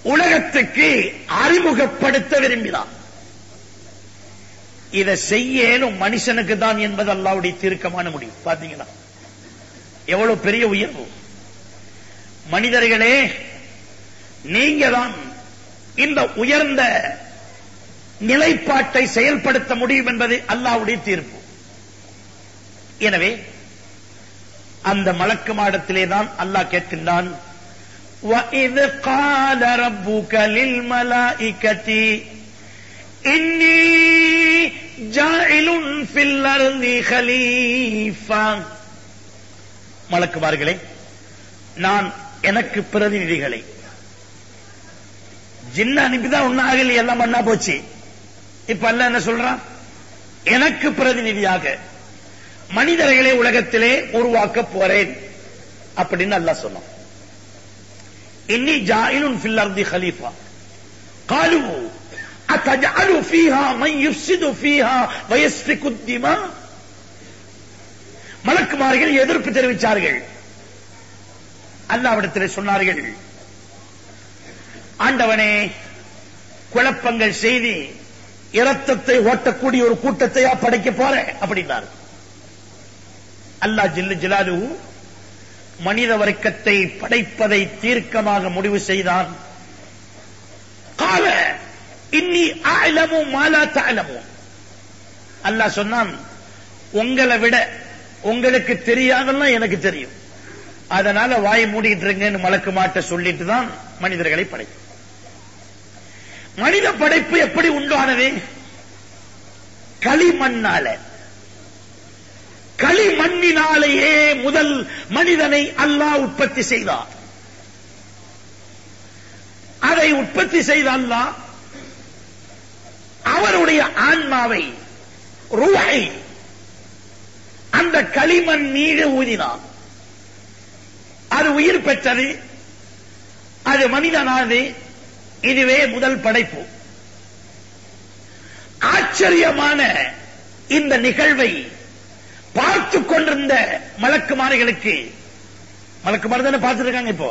உலகத்துக்கு அறிமுகப்படுத்த விரும்பினான். இதை செய்யலும் மனுஷனுக்கு தான் என்பது அல்லாஹ்வுடைய தீர்க்கமான முடிவு. பாத்தீங்களா எவ்வளவு பெரிய உயர்வு. மனிதர்களே, நீங்க தான் இந்த உயர்ந்த நிலைப்பாட்டை செயல்படுத்த முடியும் என்பது அல்லாஹ்வுடைய தீர்ப்பு. எனவே அந்த மலக்கு மாடத்திலே தான் அல்லாஹ் கேட்கின்றான், وَإِذْ قَالَ رَبُّكَ لِلْمَلَائِكَةِ إِنِّي جَاعِلٌ فِي الْأَرْضِ خَلِيفَةً. மலக்குமார்களே, நான் எனக்கு பிரதிநிதிகளை, ஜின்ன அனுப்பிதான் ஒன்னும் ஆகல, எல்லாம் மண்ணா போச்சு. இப்ப அல்லாஹ் என்ன சொல்றான்? எனக்கு பிரதிநிதியாக மனிதர்களை உலகத்திலே உருவாக்க போறேன் அப்படின்னு அல்லாஹ் சொன்னான். இன்னி ஜாயிலுன் ஃபில் அர்தி கலீஃபா காலு அத்தஜஅலு ஃபீஹா மன் யுஃப்ஸிது ஃபீஹா வயஸ்ஃபிகு திமா. மலக்குமார்கள் எதிர்ப்பு தெரிவித்தார்கள். அல்லாஹ்விடத்திலே சொன்னார்கள், ஆண்டவனே, குழப்பங்கள் செய்தி இரத்தத்தை ஓட்டக்கூடிய ஒரு கூட்டத்தையா படைக்க போற அப்படின்னார். அல்லாஹ் ஜல்ல ஜலாலுஹு மனித வர்க்கத்தை படைப்பதை தீர்க்கமாக முடிவு செய்தான். கால இன்னி அஅலமு மா லா தஅலமூன். அல்லாஹ் சொன்னான், உங்களை விட உங்களுக்கு தெரியாதெல்லாம் எனக்கு தெரியும், அதனால வாய் மூடிட்டு இருங்கன்னு மலக்கு மாட்ட சொல்லிட்டு தான் மனிதர்களை படைக்கும். மனித படைப்பு எப்படி உண்டானது? களிமண்ணால. களிமண்ணினாலேயே முதல் மனிதனை அல்லாஹ் உற்பத்தி செய்தார். அதை உற்பத்தி செய்த அல்லாஹ் அவருடைய ஆன்மாவை, ரூஹை அந்த களிமண் மீது ஊதினார். அது உயிர் பெற்றது, அது மனிதனானது. இதுவே முதல் படைப்பு. ஆச்சரியமான இந்த நிகழ்வை பார்த்துக் கொண்டிருந்த மலக்குமார்களுக்கு, மலக்குமார் தானே பார்த்துருக்காங்க, இப்போ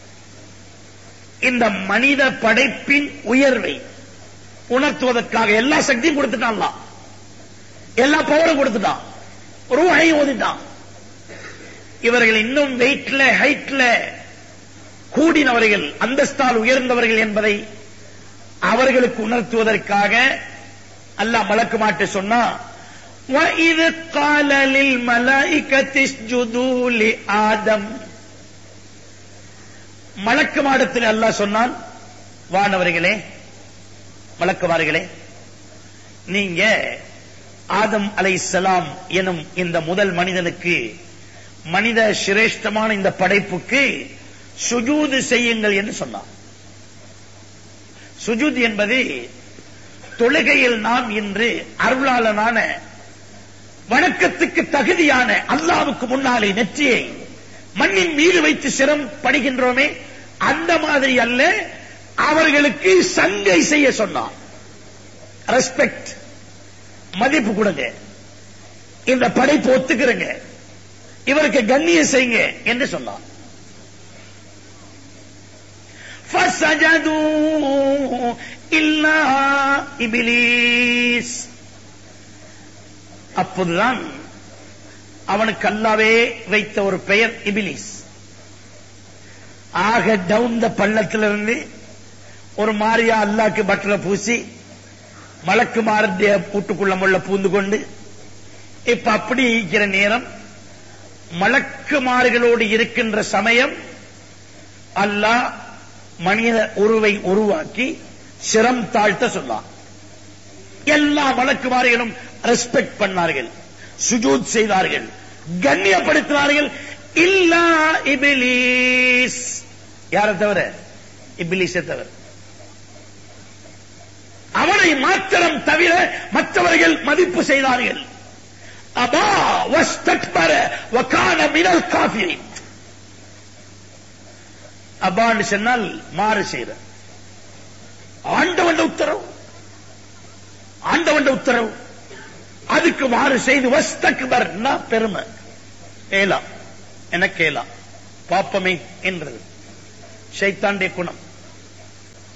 இந்த மனித படைப்பின் உயர்வை உணர்த்துவதற்காக எல்லா சக்தியும் கொடுத்துட்டான், எல்லா பவரும் கொடுத்துட்டான், ரூஹை ஓதிட்டான். இவர்கள் இன்னும் வெயிட்ல ஹைட்ல கூடினவர்கள், அந்தஸ்தால் உயர்ந்தவர்கள் என்பதை அவர்களுக்கு உணர்த்துவதற்காக அல்லாஹ் மலக்கு மாட்டு சொன்னா, وَإِذْ قَالَ لِلْمَلَائِكَةِ اسْجُدُوا لِآدَمَ. மலக்கு மாடத்தில் அல்லாஹ் சொன்னான், வானவர்களே, மலக்குமார்களே, நீங்க ஆதம் அலைஹிஸ்ஸலாம் எனும் இந்த முதல் மனிதனுக்கு, மனித சிரேஷ்டமான இந்த படைப்புக்கு சுஜூது செய்யுங்கள் என்று சொன்னார். சுஜூத் என்பது தொழுகையில் நாம் இன்று அருளாளனான வணக்கத்துக்கு தகுதியான அல்லாஹ்வுக்கு முன்னாலே நெற்றியை மண்ணின் மீது வைத்து சிரம் படுகின்றோமே, அந்த மாதிரி அல்ல, அவர்களுக்கு சங்கை செய்ய சொன்னார். ரெஸ்பெக்ட், மதிப்பு கொடுங்க, இந்த படைப்பு ஒத்துக்கிறங்க, இவருக்கு கண்ணியம் செய்யுங்க என்று சொன்னார். فَسَجَدُوا إِلَّا إِبْلِيسَ. அப்போதுதான் அவனுக்கு அல்லாவே வைத்த ஒரு பெயர் இபிலிஸ். ஆக டவுன் பள்ளத்திலிருந்து ஒரு மாரியா அல்லாஹ்க்கு பட்டரை பூசி மலக்கு மாரடைய பூட்டுக்குள்ள முள்ள பூந்து கொண்டு இப்ப அப்படி இருக்கிற நேரம், மலக்குமார்களோடு இருக்கின்ற சமயம் அல்லாஹ் மனித உருவை உருவாக்கி சிரம் தாழ்த்த சொன்னான். எல்லா மலக்குமார்களும் ரெஸ்பெக்ட் பண்ணார்கள், சுஜூத் செய்தார்கள், கண்ணியப்படுத்தினார்கள். இல்லா இபிலிஸ், யாரை தவிர? இபிலிஸை தவிர. அவனை மாத்திரம் தவிர மற்றவர்கள் மதிப்பு செய்தார்கள். அபா வஸ்தக்பர வகான மினல் காஃபிரின். அபான்னு சொன்னால் மாறு செய்த. ஆண்டவன் உத்தரவு, ஆண்டவன் உத்தரவு, அதுக்கு மாறு செய்து வஸ்தக்பர் பெருமை, ஏலா எனக்கு ஏலா பாப்பமே என்றது ஷைத்தானுடைய குணம்.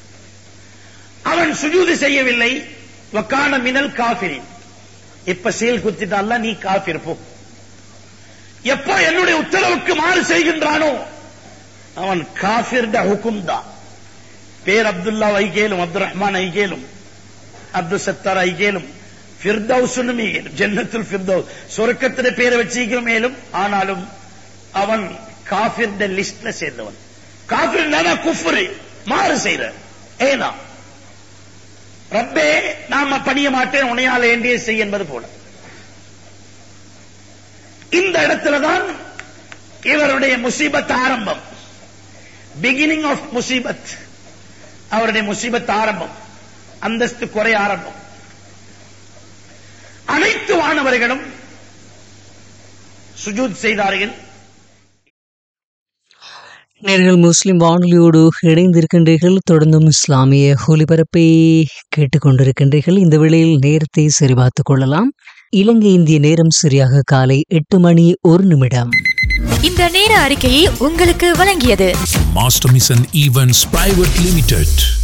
அவன் சுஜூது செய்யவில்லை. வக்கான மினல் காஃபிரின். இப்ப சீல் குத்திட்டால நீ காஃபிர் போ. எப்போ என்னுடைய உத்தரவுக்கு மாறு செய்கின்றானோ அவன் காஃபிர்ட ஹுக்கும் தான். பேர் அப்துல்லா ஐகேலும், அப்துல் ரஹ்மான் ஐகேலும், அப்துல் சத்தார் ஐகேலும், ஃபிர்தௌஸ்னு மீகேலும், ஜன்னத்துல் ஃபிர்தௌஸ் சொர்க்கத்திலே பேரை வச்சிருக்கிற மேலும். ஆனாலும் அவன் காஃபிர்ட லிஸ்ட்ல சேர்ந்தவன். காஃபிர் குஃப்ர் மாறு செய்யற. ஏனா ரப்பே நாம பணிய மாட்டேன் உனையால் வேண்டிய செய் என்பது போல. இந்த இடத்துலதான் இவருடைய முசீபத் ஆரம்பம். பிகினிங் ஆஃப் முசீபத். அவருடைய முசீபத் ஆரம்பம், அந்தஸ்து குறை ஆரம்பம். அனைத்து வானவர்களும் சுஜூத் செய்தார்கள். நேர்கள் முஸ்லிம் வானொலியோடு இணைந்திருக்கின்றீர்கள். தொடர்ந்தும் இஸ்லாமிய ஒலிபரப்பை கேட்டுக்கொண்டிருக்கின்றீர்கள். இந்த வேளையில் நேரத்தை சரிபார்த்துக் கொள்ளலாம். இலங்கை இந்திய நேரம் சரியாக காலை 8:01. இந்த நேர அறிக்கையை உங்களுக்கு வழங்கியது master mission events private limited.